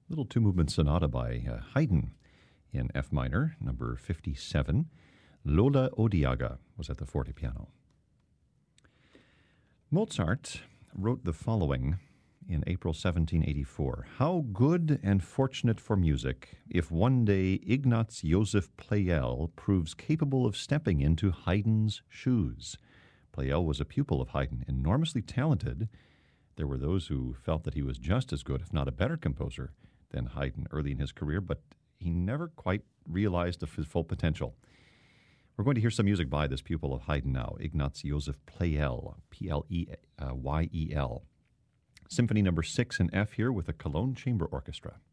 Little two-movement sonata by Haydn in F minor, number 57. Lola Odiaga was at the forte piano. Mozart wrote the following in April 1784. How good and fortunate for music if one day Ignaz Joseph Pleyel proves capable of stepping into Haydn's shoes. Pleyel was a pupil of Haydn, enormously talented. There were those who felt that he was just as good, if not a better composer than Haydn early in his career, but he never quite realized his full potential. We're going to hear some music by this pupil of Haydn now, Ignaz Joseph Pleyel, P-L-E-Y-E-L. Symphony number 6 in F here with the Cologne Chamber Orchestra.